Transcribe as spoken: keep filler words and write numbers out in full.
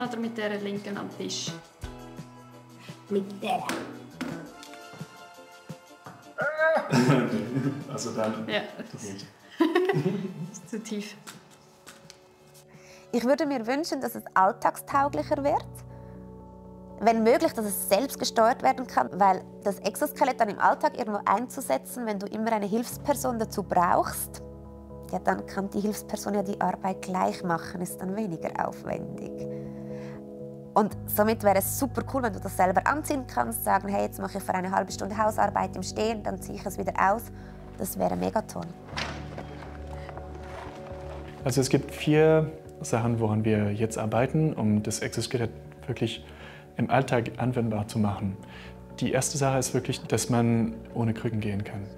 Oder mit der linken am Tisch? Mit der. Also dann. Ja, das ist zu tief. Ich würde mir wünschen, dass es alltagstauglicher wird. Wenn möglich, dass es selbst gesteuert werden kann, weil das Exoskelett dann im Alltag irgendwo einzusetzen, wenn du immer eine Hilfsperson dazu brauchst, ja, dann kann die Hilfsperson ja die Arbeit gleich machen, ist dann weniger aufwendig. Und somit wäre es super cool, wenn du das selber anziehen kannst, sagen, hey, jetzt mache ich für eine halbe Stunde Hausarbeit im Stehen, dann ziehe ich es wieder aus. Das wäre mega toll. Also es gibt vier Sachen, woran wir jetzt arbeiten, um das Exoskelett wirklich im Alltag anwendbar zu machen. Die erste Sache ist wirklich, dass man ohne Krücken gehen kann.